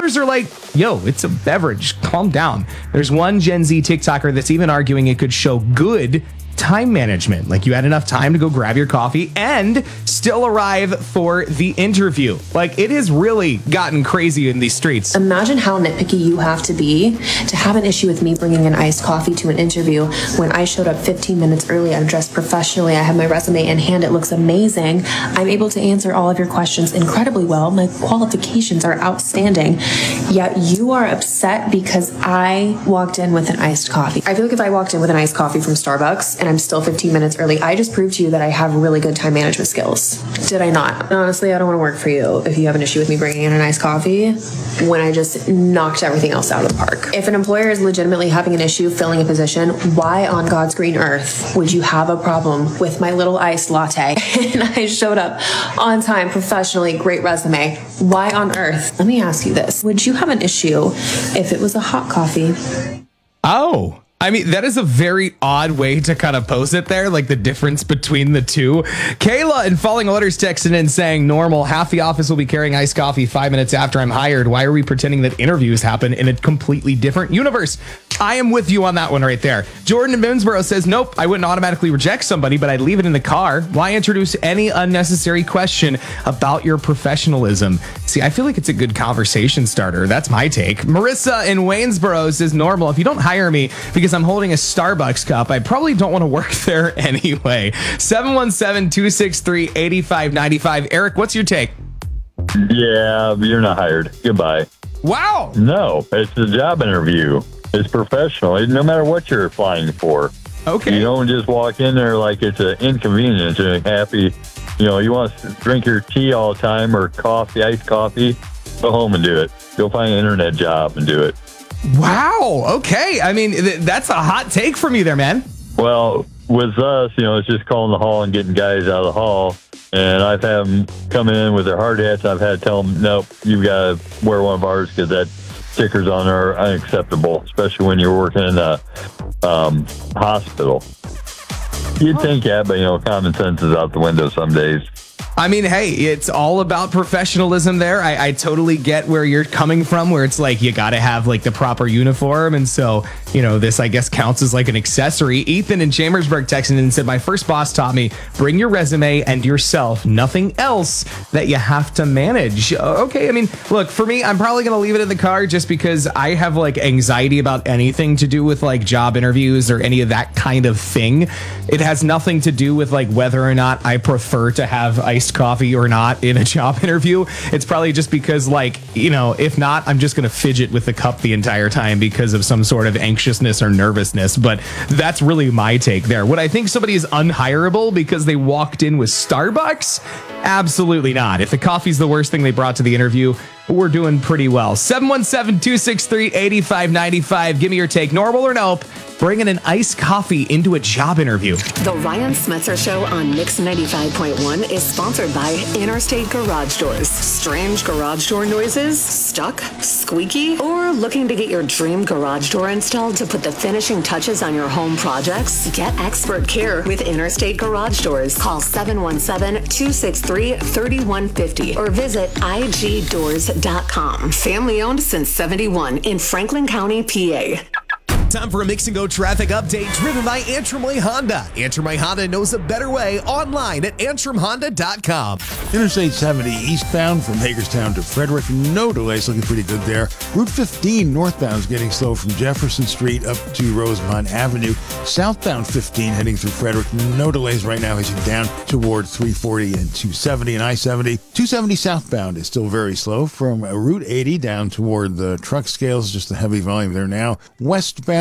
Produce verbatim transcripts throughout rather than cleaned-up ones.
others are like, yo, it's a beverage. Calm down. There's one Gen Z TikToker that's even arguing it could show good time management. Like you had enough time to go grab your coffee and still arrive for the interview. Like it has really gotten crazy in these streets. Imagine how nitpicky you have to be to have an issue with me bringing an iced coffee to an interview when I showed up fifteen minutes early. I'm dressed professionally. I have my resume in hand. It looks amazing. I'm able to answer all of your questions incredibly well. My qualifications are outstanding. Yet you are upset because I walked in with an iced coffee. I feel like if I walked in with an iced coffee from Starbucks and I'm still fifteen minutes early, I just proved to you that I have really good time management skills. Did I not? Honestly, I don't want to work for you if you have an issue with me bringing in a nice coffee when I just knocked everything else out of the park. If an employer is legitimately having an issue filling a position, why on God's green earth would you have a problem with my little iced latte? And I showed up on time, professionally, great resume. Why on earth? Let me ask you this. Would you have an issue if it was a hot coffee? Oh. I mean, that is a very odd way to kind of pose it there, like the difference between the two. Kayla in Falling Orders texting in saying, normal, half the office will be carrying iced coffee five minutes after I'm hired. Why are we pretending that interviews happen in a completely different universe? I am with you on that one right there. Jordan in Boonesboro says, nope, I wouldn't automatically reject somebody, but I'd leave it in the car. Why introduce any unnecessary question about your professionalism? See, I feel like it's a good conversation starter. That's my take. Marissa in Waynesboro says, normal, if you don't hire me because I'm holding a Starbucks cup, I probably don't want to work there anyway. seven one seven, two six three, eight five nine five. Eric, what's your take? Yeah, you're not hired. Goodbye. Wow. No, it's a job interview. It's professional, no matter what you're applying for. Okay. You don't just walk in there like it's an inconvenience and happy. You know, you want to drink your tea all the time or coffee, iced coffee, go home and do it. Go find an internet job and do it. Wow. Okay. I mean, th- that's a hot take from you there, man. Well, with us, you know, it's just calling the hall and getting guys out of the hall. And I've had them come in with their hard hats. I've had to tell them, nope, you've got to wear one of ours because that stickers on there are unacceptable, especially when you're working in a um, hospital. You'd think that, but, you know, common sense is out the window some days. I mean, hey, it's all about professionalism there. I, I totally get where you're coming from, where it's like you got to have like the proper uniform. And so, you know, this, I guess, counts as like an accessory. Ethan in Chambersburg texted in and said, my first boss taught me, bring your resume and yourself, nothing else that you have to manage. Okay. I mean, look, for me, I'm probably going to leave it in the car just because I have like anxiety about anything to do with like job interviews or any of that kind of thing. It has nothing to do with like whether or not I prefer to have iced coffee or not in a job interview. It's probably just because, like, you know, if not, I'm just going to fidget with the cup the entire time because of some sort of anxiousness or nervousness. But that's really my take there. Would I think somebody is unhireable because they walked in with Starbucks? Absolutely not. If the coffee's the worst thing they brought to the interview, we're doing pretty well. seven one seven, two six three, eight five nine five. Give me your take. Normal or nope? Bringing an iced coffee into a job interview. The Ryan Smetzer Show on Mix ninety-five point one is sponsored by Interstate Garage Doors. Strange garage door noises? Stuck? Squeaky? Or looking to get your dream garage door installed to put the finishing touches on your home projects? Get expert care with Interstate Garage Doors. Call seven one seven, two six three, three one five zero or visit I G doors dot com. Family owned since seventy-one in Franklin County, P A. Time for a Mix and Go traffic update driven by Antrim Way Honda. Antrim Way Honda knows a better way online at antrim honda dot com. Interstate seventy eastbound from Hagerstown to Frederick. No delays, looking pretty good there. Route fifteen northbound is getting slow from Jefferson Street up to Rosemont Avenue. Southbound fifteen heading through Frederick. No delays right now as you down toward three forty and two seventy and I seventy. two seventy southbound is still very slow from Route eighty down toward the truck scales. Just a heavy volume there now. Westbound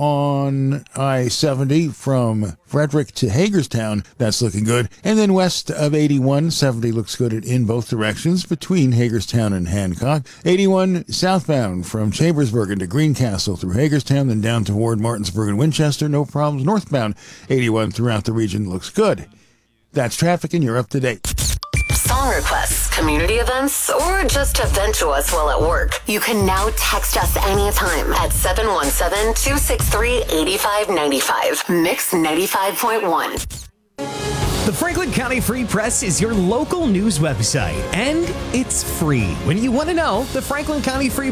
on I seventy from Frederick to Hagerstown, that's looking good. And then west of eighty-one, seventy looks good in both directions between Hagerstown and Hancock. eighty-one southbound from Chambersburg into Greencastle through Hagerstown, then down toward Martinsburg and Winchester, no problems. Northbound eighty-one throughout the region looks good. That's traffic and you're up to date. Song requests, community events, or just to vent to us while at work. You can now text us anytime at seven one seven, two six three, eight five nine five. Mix ninety-five point one. The Franklin County Free Press is your local news website, and it's free. When you want to know, the Franklin County Free